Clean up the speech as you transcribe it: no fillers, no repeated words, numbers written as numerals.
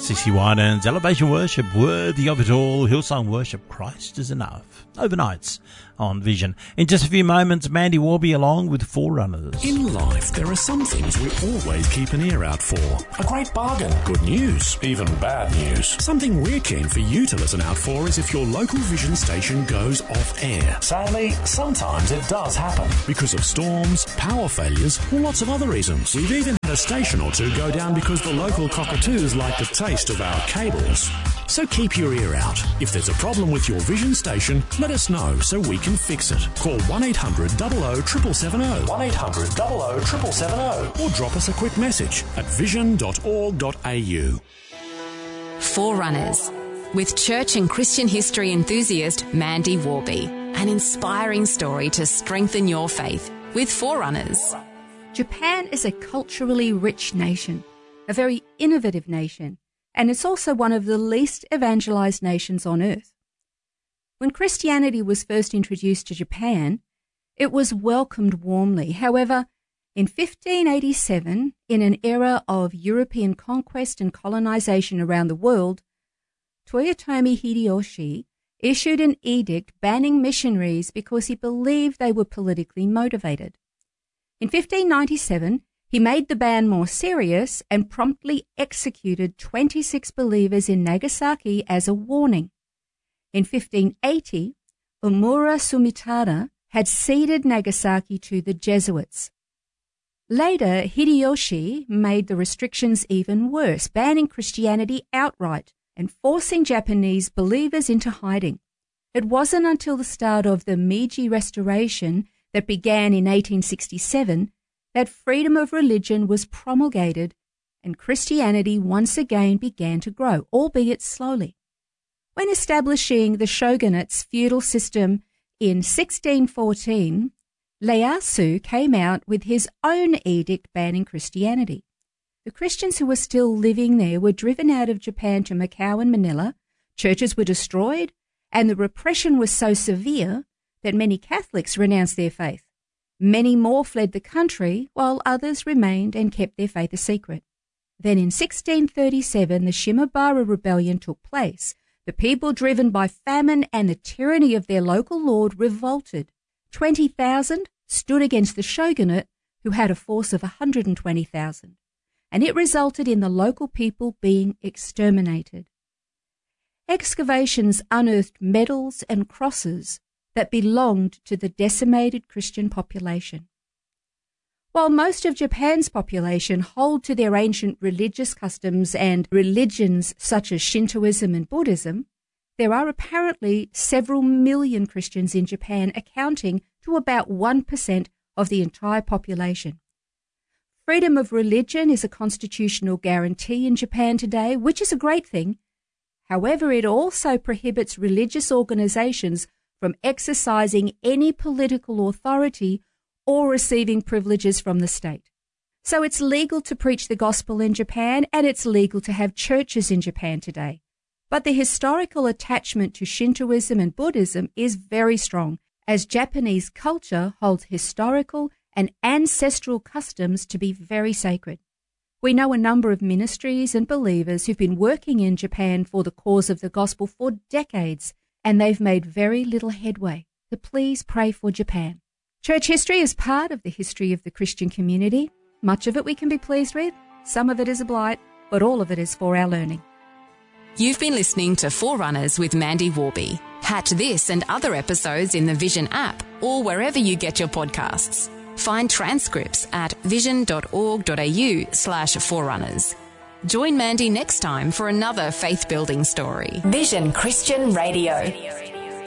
CC Winans, Elevation Worship, Worthy of It All, Hillsong Worship, Christ is Enough. Overnights on Vision. In just a few moments, Mandy Warby along with Forerunners. In life, there are some things we always keep an ear out for. A great bargain, good news, even bad news. Something we're keen for you to listen out for is if your local Vision station goes off air. Sadly, sometimes it does happen. Because of storms, power failures, or lots of other reasons. We've even had a station or two go down because the local cockatoos like the taste of our cables. So keep your ear out. If there's a problem with your Vision station, let us know so we can fix it. Call 1-800-00-770. 1-800-00-770. Or drop us a quick message at vision.org.au. Forerunners, with church and Christian history enthusiast Mandy Warby. An inspiring story to strengthen your faith with Forerunners. Japan is a culturally rich nation, a very innovative nation, and it's also one of the least evangelized nations on earth. When Christianity was first introduced to Japan, it was welcomed warmly. However, in 1587, in an era of European conquest and colonization around the world, Toyotomi Hideyoshi issued an edict banning missionaries because he believed they were politically motivated. In 1597, he made the ban more serious and promptly executed 26 believers in Nagasaki as a warning. In 1580, Omura Sumitada had ceded Nagasaki to the Jesuits. Later, Hideyoshi made the restrictions even worse, banning Christianity outright and forcing Japanese believers into hiding. It wasn't until the start of the Meiji Restoration that began in 1867 that freedom of religion was promulgated and Christianity once again began to grow, albeit slowly. When establishing the shogunate's feudal system in 1614, Ieyasu came out with his own edict banning Christianity. The Christians who were still living there were driven out of Japan to Macau and Manila, churches were destroyed, and the repression was so severe that many Catholics renounced their faith. Many more fled the country, while others remained and kept their faith a secret. Then in 1637, the Shimabara Rebellion took place. The people, driven by famine and the tyranny of their local lord, revolted. 20,000 stood against the shogunate, who had a force of 120,000, and it resulted in the local people being exterminated. Excavations unearthed medals and crosses that belonged to the decimated Christian population. While most of Japan's population hold to their ancient religious customs and religions such as Shintoism and Buddhism, there are apparently several million Christians in Japan, accounting to about 1% of the entire population. Freedom of religion is a constitutional guarantee in Japan today, which is a great thing. However, it also prohibits religious organizations from exercising any political authority or receiving privileges from the state. So it's legal to preach the gospel in Japan, and it's legal to have churches in Japan today. But the historical attachment to Shintoism and Buddhism is very strong, as Japanese culture holds historical and ancestral customs to be very sacred. We know a number of ministries and believers who've been working in Japan for the cause of the gospel for decades, and they've made very little headway. So please pray for Japan. Church history is part of the history of the Christian community. Much of it we can be pleased with, some of it is a blight, but all of it is for our learning. You've been listening to Forerunners with Mandy Warby. Catch this and other episodes in the Vision app or wherever you get your podcasts. Find transcripts at vision.org.au/forerunners. Join Mandy next time for another faith-building story. Vision Christian Radio.